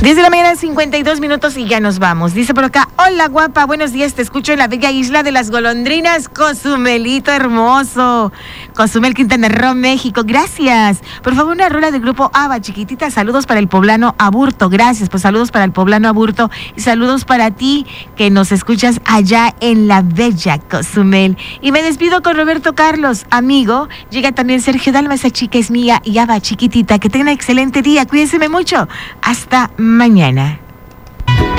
10 de la mañana, 52 minutos y ya nos vamos. Dice por acá, hola guapa, buenos días, te escucho en la bella isla de las golondrinas, Cozumelito hermoso. Cozumel, Quintana Roo, México, gracias. Por favor, una rola del grupo ABBA, chiquitita, saludos para el poblano Aburto, gracias, pues saludos para el poblano Aburto y saludos para ti que nos escuchas allá en la bella Cozumel. Y me despido con Roberto Carlos, amigo. Llega también Sergio Dalma, esa chica es mía, y ABBA, chiquitita, que tenga un excelente día, cuídense mucho. Hasta mañana.